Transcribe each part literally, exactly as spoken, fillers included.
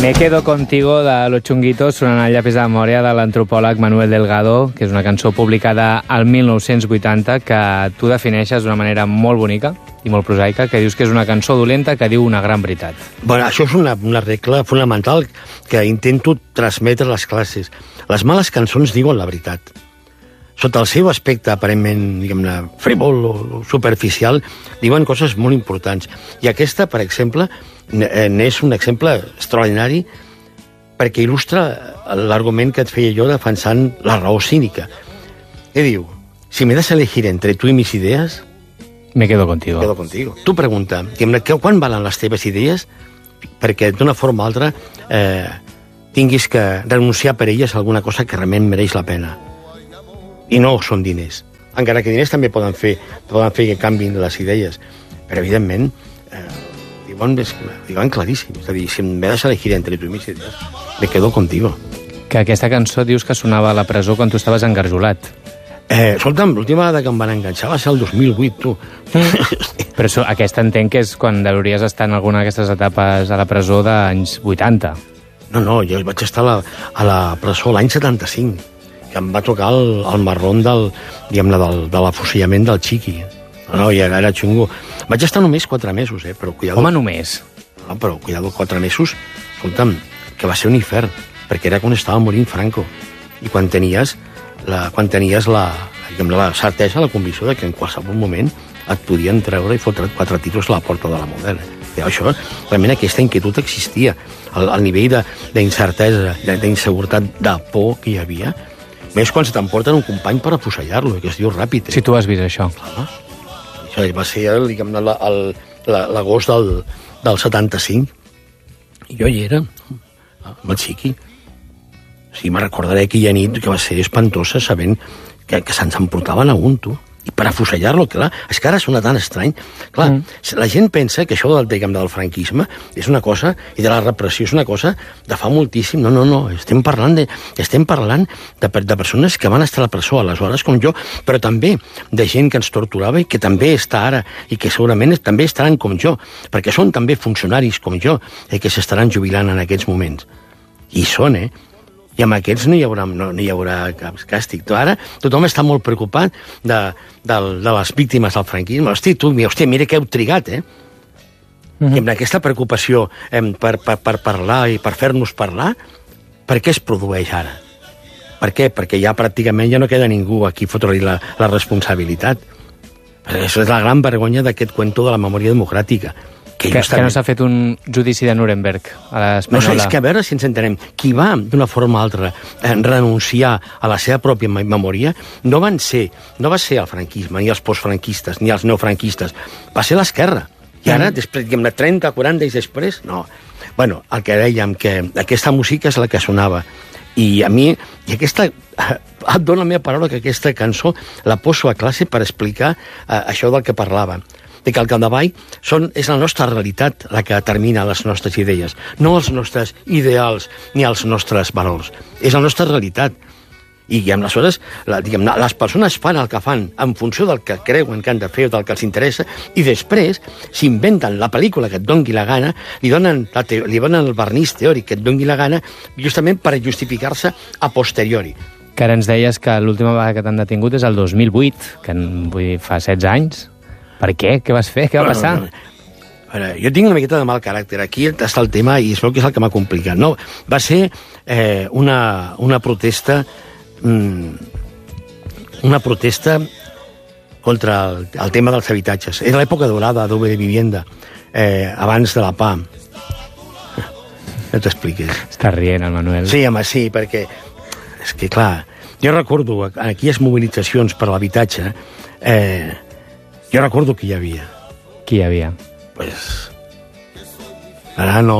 Me quedo contigo de Los Chunguitos, sonant el llapis de memòria de l'antropòleg Manuel Delgado, que és una cançó publicada al mil nou-cents vuitanta que tu defineixes d'una manera molt bonica i molt prosaica, que dius que és una cançó dolenta que diu una gran veritat. Bueno, això és una, una regla fonamental que intento transmetre a les classes. Les males cançons diuen la veritat. Sota el seu aspecte aparentment, diguem-ne, frívol o superficial, diuen coses molt importants. I aquesta, per exemple, n'és un exemple extraordinari perquè il·lustra l'argument que et feia jo defensant la raó cínica. Què diu? Si me das a elegir entre tu i mis idees... Me quedo contigo. Me quedo contigo. Tu pregunta, quan valen les teves idees perquè d'una forma o altra eh, tinguis que renunciar per elles a alguna cosa que realment mereix la pena. I no són diners. Encara que diners també poden fer, poden fer que canvin les idees. Però, evidentment, eh, diuen, diuen claríssim. És a dir, si em vas a elegir entre tu i mis idees, me quedo contigo. Que aquesta cançó dius que sonava a la presó quan tu estaves engarjolat. Eh, escolta'm, l'última vegada que em van enganxar va ser el dos mil vuit, tu. Però això, aquesta entenc que és quan hauries estar en alguna d'aquestes etapes a la presó d'anys vuitanta. No, no, jo vaig estar a la, a la presó l'any setanta-cinc, que em va tocar el, el marrón del, diguem-ne, del, de l'afusillament del Chiqui. No, no, ja era xungo. Vaig estar només quatre mesos, eh, però cuidado. Home, només? No, però cuidado, quatre mesos, escolta'm, que va ser un infern, perquè era quan estava morint Franco. I quan tenies la, quan tenies la, la certesa, la convicció de que en qualsevol moment et podien treure i fotre't quatre tiros a la porta de la Model. Eh? Això, realment aquesta inquietud existia. El, el nivell d'incertesa, d'inseguretat, de por que hi havia, més quan se t'emporten un company per afusellar-lo, que es diu Ràpid. Eh? Si tu has vist això. Clar. Això va ser l'agost del, del setanta-cinc. I jo hi era, amb el Chiqui. Sí, me recordaré aquella nit que va ser espantosa sabent que, que se'ns emportaven a un, tu. I per afusellar-lo, clar, és que ara sona tan estrany. Clar, mm. la gent pensa que això del, diguem, del franquisme és una cosa, i de la repressió és una cosa de fa moltíssim. No, no, no, estem parlant de, estem parlant de, de persones que van estar a la presó aleshores com jo, però també de gent que ens torturava i que també està ara, i que segurament també estaran com jo, perquè són també funcionaris com jo, i que s'estaran jubilant en aquests moments. I són, eh? I amb aquests no hi haurà, no, no hi haurà cap càstig. Ara tothom està molt preocupat de, de, de les víctimes del franquisme. Hosti, tu, hòstia, mira que heu trigat, eh? Mm-hmm. I amb aquesta preocupació eh, per, per, per parlar i per fer-nos parlar, per què es produeix ara? Per què? Perquè ja pràcticament ja no queda ningú aquí fotre-li la, la responsabilitat. Això és la gran vergonya d'aquest cuento de la memòria democràtica. Que, que, que no s'ha fet un judici de Nuremberg a l'Espanyola. No sé, és que a veure si ens entenem. Qui va, d'una forma o altra, eh, renunciar a la seva pròpia memòria no van ser, no va ser el franquisme, ni els postfranquistes, ni els neofranquistes. Va ser l'esquerra. I ara, mm. després, diguem-ne, trenta, quaranta anys després, no. Bueno, el que dèiem, que aquesta música és la que sonava. I a mi, i aquesta, et dono la meva paraula que aquesta cançó la poso a classe per explicar eh, això del que parlava. De que al capdavall són, és la nostra realitat la que determina les nostres idees, no els nostres ideals ni els nostres valors. És la nostra realitat. I aleshores, la, diguem, les persones fan el que fan en funció del que creuen que han de fer o del que els interessa, i després s'inventen la pel·lícula que et doni la gana, li donen, la te li donen el vernís teòric que et doni la gana, justament per justificar-se a posteriori. Que ara ens deies que l'última vegada que t'han detingut és el dos mil vuit, que vull dir, fa setze anys. Per què? Què vas fer? Què va passar? No, no, no. Veure, jo tinc una miqueta de mal caràcter. Aquí està el tema i es veu que és el que m'ha complicat. No, va ser eh, una, una protesta mmm, una protesta contra el, el tema dels habitatges. Era l'època dorada d'U B de Vivienda, eh, abans de la P A M. No t'expliques. Està rient el Manuel. Sí, home, sí, perquè és que, clar, jo recordo aquelles mobilitzacions per l'habitatge, eh, jo recordo que hi havia. Qui hi havia? Pues, ara no...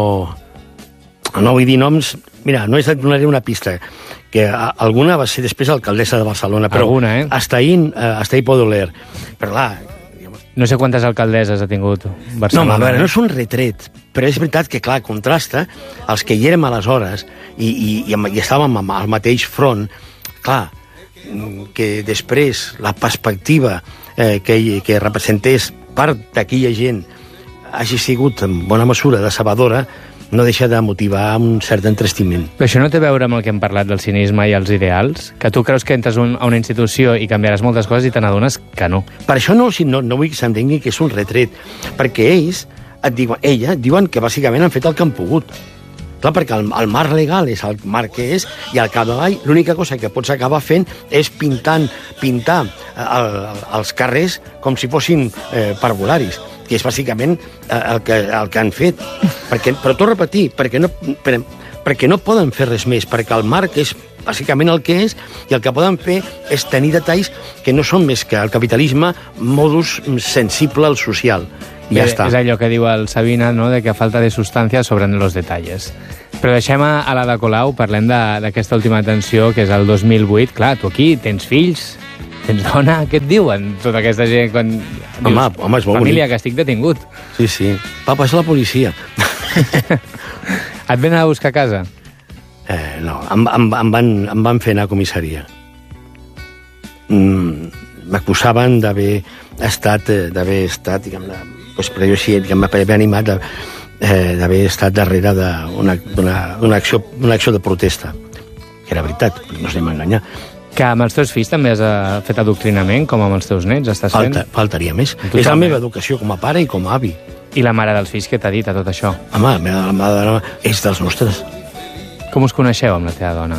No vull dir noms... Mira, no et donaré una pista, que alguna va ser després alcaldessa de Barcelona, però alguna, eh? hasta ahí, hasta ahí puedo leer. Però clar... No sé quantes alcaldesses ha tingut Barcelona. No, a veure, no és un retret, però és veritat que, clar, contrasta els que hi érem aleshores i, i, i, i estàvem al mateix front, clar, que després la perspectiva eh, que, que representés part d'aquella gent hagi sigut en bona mesura decebedora, no deixa de motivar un cert entristiment. Però això no té a veure amb el que hem parlat del cinisme i els ideals? Que tu creus que entres un, a una institució i canviaràs moltes coses i te n'adones que no. Per això no, no, no vull que s'entengui que és un retret, perquè ells, et diuen, ella, diuen que bàsicament han fet el que han pogut. Clar, perquè el, el marc legal és el marc que és, i al capdavall l'única cosa que pots acabar fent és pintant, pintar el, el, els carrers com si fossin eh, parvularis, que és bàsicament el que, el que han fet. Perquè, però t'ho repetir, perquè no, per, perquè no poden fer res més, perquè el marc és bàsicament el que és, i el que poden fer és tenir detalls que no són més que el capitalisme modus sensible al social. I ja està. És allò que diu el Sabina, no?, de que falta de substància sobre los detalles. Però deixem a, a l'Ada Colau, parlem d'aquesta última atenció, que és el dos mil vuit. Clar, tu aquí tens fills, tens dona, què et diuen tota aquesta gent quan home, dius, home, és molt família, bonic. Que estic detingut? Sí, sí. Papa, és la policia. Et venen a buscar a casa? Eh, no, em, em, em, van, em van fer anar a comissaria. Mm, m'acusaven d'haver estat, d'haver estat, diguem-ne, doncs, però jo sí, diguem-ne, per haver animat de, eh, d'haver estat darrere d'una acció, una acció de protesta. Que era veritat, no ens anem a enganyar. Que amb els teus fills també has uh, fet adoctrinament, com amb els teus nets, estàs Falta, fent? faltaria més. Tu És la també. meva educació com a pare i com a avi. I la mare dels fills, què t'ha dit a tot això? Home, la meva, la meva dona és dels nostres. Com us coneixeu amb la teva dona?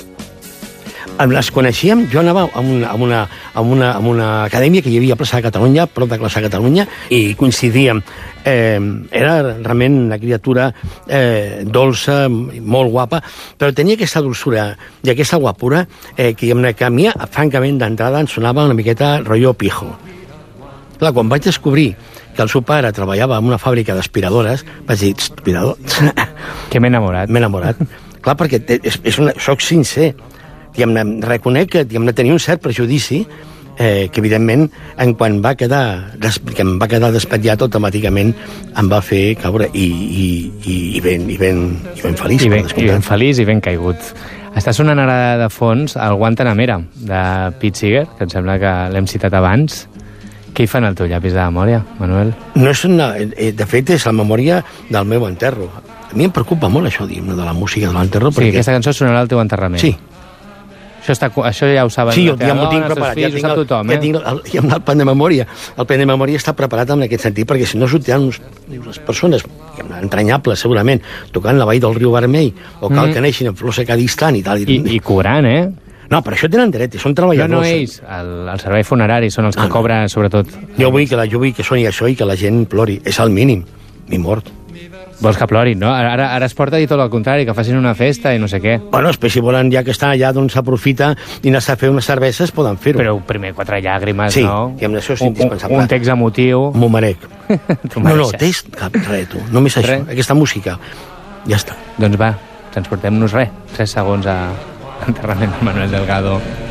Les coneixíem, jo anava a una, a una, a una, a una acadèmia que hi havia a Plaça de Catalunya, prop de Plaça de Catalunya, i coincidíem. Eh, era realment una criatura eh, dolça, molt guapa, però tenia aquesta dulçura i aquesta guapura eh, que, que a mi, francament, d'entrada em sonava una miqueta rotllo pijo. Clar, quan vaig descobrir que el seu pare treballava en una fàbrica d'aspiradores, vaig dir, aspirador? Que m'he enamorat. M'he enamorat. Clar, perquè te, és, és una, soc sincer. Diguem-ne, reconec que diguem-ne, tenia un cert prejudici eh, que, evidentment, en quan va quedar, des, que em va quedar despetllat, automàticament em va fer caure i, i, i, i, ben, i, ben, i ben feliç. I ben, I ben feliç i ben caigut. Està sonant ara de fons el Guantanamera, de Pete Seeger, que em sembla que l'hem citat abans. Què hi fan al teu llapis de memòria, Manuel? No és una, de fet, és la memòria del meu enterro. A mi em preocupa molt això, diguem-ne, de la música de l'enterro. Sí, perquè... aquesta cançó sonarà al teu enterrament. Sí. Això, està, això ja ho saben. Sí, jo ja m'ho tinc preparat. Ja, tinc el, tothom, eh? ja tinc el, ja el plan de memòria. El plan de memòria està preparat en aquest sentit, perquè si no sortiran uns, unes persones entranyables, segurament, tocant la vall del riu Vermell, o cal mm. que neixin en flors Cadistan i tal. I, i cobrant, eh? No, però això tenen dret, són treballadors. No, no ells, el, el servei funerari són els que no, cobren, sobretot. Jo vull que la, jo vull que soni això i que la gent plori. És el mínim. M'he mort. Vols que plorin, no? Ara, ara es porta a dir tot el contrari, que facin una festa i no sé què. Bueno, després, si volen, ja que estan allà, doncs s'aprofita i anar a fer unes cerveses, poden fer-ho. Però primer quatre llàgrimes, sí, no? Sí, amb això és un, indispensable. Un text emotiu. M'ho merec. No, no, text, cap, res, tu. Només això, res. Aquesta música. Ja està. Doncs va, transportem-nos res. Tres segons a l'enterrament de Manuel Delgado.